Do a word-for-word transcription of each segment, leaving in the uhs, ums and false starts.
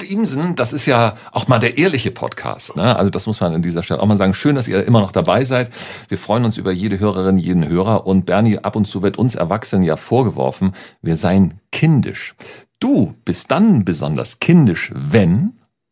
Imsen, das ist ja auch mal der ehrliche Podcast, ne? Also das muss man an dieser Stelle auch mal sagen. Schön, dass ihr immer noch dabei seid. Wir freuen uns über jede Hörerin, jeden Hörer. Und Bernie, ab und zu wird uns Erwachsenen ja vorgeworfen, wir seien kindisch. Du bist dann besonders kindisch, wenn...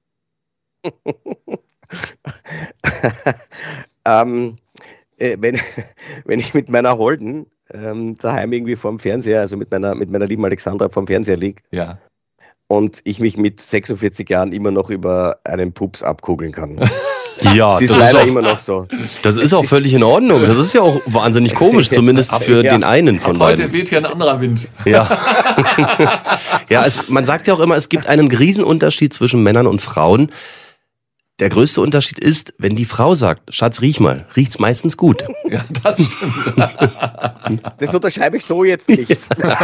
ähm, äh, wenn, wenn ich mit meiner Holden ähm, daheim irgendwie vorm Fernseher, also mit meiner, mit meiner lieben Alexandra vorm Fernseher liege, ja. und ich mich mit sechsundvierzig Jahren immer noch über einen Pups abkugeln kann. Ja, das ist das leider ist auch, immer noch so. Das ist auch völlig in Ordnung. Das ist ja auch wahnsinnig komisch, zumindest für ja. den einen von Ab heute beiden. weht hier ein anderer Wind. Ja, ja es, man sagt ja auch immer, es gibt einen Riesenunterschied zwischen Männern und Frauen. Der größte Unterschied ist, wenn die Frau sagt, Schatz, riech mal, riecht's meistens gut. Ja, das stimmt. Das unterschreibe ich so jetzt nicht.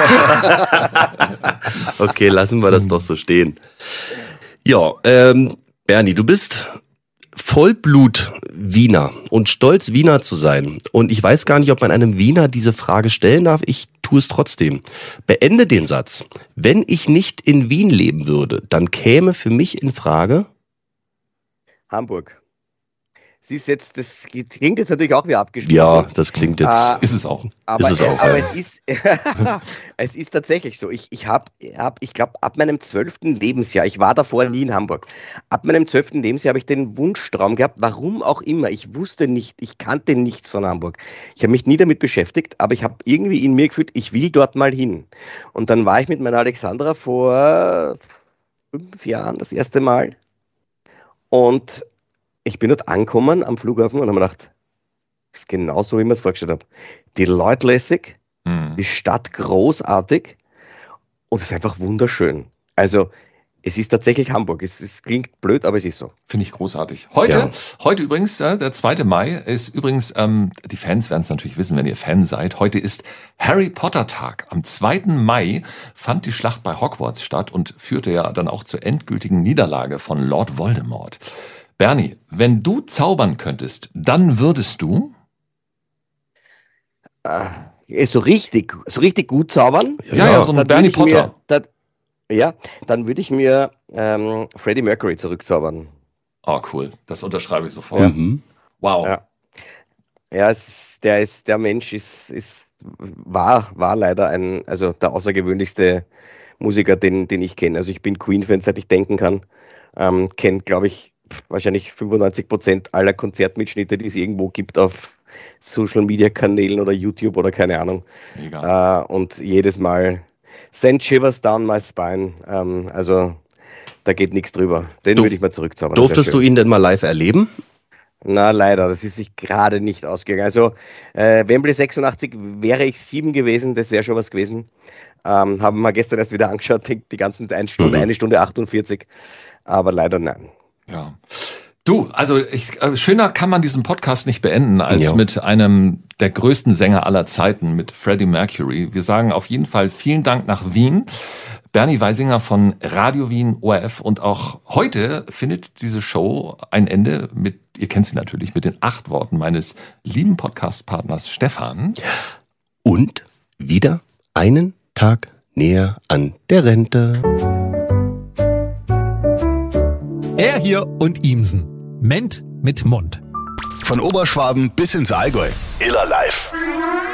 Okay, lassen wir das doch so stehen. Ja, ähm, Bernie, du bist Vollblut-Wiener und stolz, Wiener zu sein. Und ich weiß gar nicht, ob man einem Wiener diese Frage stellen darf. Ich tue es trotzdem. Beende den Satz. Wenn ich nicht in Wien leben würde, dann käme für mich in Frage... Hamburg. Sie ist jetzt, das klingt jetzt natürlich auch wie abgesprochen. Ja, das klingt jetzt. Äh, Ist es auch. Aber, ist es auch, aber ja. es ist, es ist tatsächlich so. Ich, ich habe, hab, ich glaube, ab meinem zwölften Lebensjahr, ich war davor nie in Hamburg, ab meinem zwölften Lebensjahr habe ich den Wunschtraum gehabt, warum auch immer. Ich wusste nicht, ich kannte nichts von Hamburg. Ich habe mich nie damit beschäftigt, aber ich habe irgendwie in mir gefühlt, ich will dort mal hin. Und dann war ich mit meiner Alexandra vor fünf Jahren das erste Mal. Und ich bin dort angekommen am Flughafen und habe mir gedacht, das ist genau so, wie ich mir es vorgestellt habe. Die Leute lässig, Hm. die Stadt großartig und es ist einfach wunderschön. Also es ist tatsächlich Hamburg. Es, es klingt blöd, aber es ist so. Finde ich großartig. Heute, Ja. heute übrigens, äh, der zweite Mai ist übrigens, ähm, die Fans werden es natürlich wissen, wenn ihr Fan seid. Heute ist Harry Potter Tag. Am zweiten Mai fand die Schlacht bei Hogwarts statt und führte ja dann auch zur endgültigen Niederlage von Lord Voldemort. Bernie, wenn du zaubern könntest, dann würdest du... Äh, so richtig, so richtig gut zaubern. Ja, ja, so ein Dann Bernie würde ich mir- Potter. dann, ja, dann würde ich mir ähm, Freddie Mercury zurückzaubern. Oh, cool. Das unterschreibe ich sofort. Mhm. Wow. Ja. Ja, es ist, der ist, der Mensch ist, ist, war, war leider ein, also der außergewöhnlichste Musiker, den, den ich kenne. Also ich bin Queen-Fan, seit ich denken kann. Ähm, kennt, glaube ich, wahrscheinlich fünfundneunzig Prozent aller Konzertmitschnitte, die es irgendwo gibt auf Social-Media-Kanälen oder YouTube oder keine Ahnung. Mega. Äh, und jedes Mal Send Shivers Down My Spine. Ähm, also da geht nichts drüber. Den Durf- würde ich mal zurückzaubern. Das wär Durftest du schön. ihn denn mal live erleben? Na, leider, das ist sich gerade nicht ausgegangen. Also, äh, Wembley sechsundachtzig wäre ich sieben gewesen, das wäre schon was gewesen. Ähm, haben wir gestern erst wieder angeschaut, die, die ganzen eine Stunde, Mhm. eine Stunde achtundvierzig. Aber leider nein. Ja. Du, also ich, äh, schöner kann man diesen Podcast nicht beenden als Ja. mit einem der größten Sänger aller Zeiten, mit Freddie Mercury. Wir sagen auf jeden Fall vielen Dank nach Wien. Bernie Weisinger von Radio Wien, O R F, und auch heute findet diese Show ein Ende mit, ihr kennt sie natürlich, mit den acht Worten meines lieben Podcast-Partners Stefan. Und wieder einen Tag näher an der Rente. Er hier und Imsen. Ment mit Mund. Von Oberschwaben bis ins Allgäu. Iller live.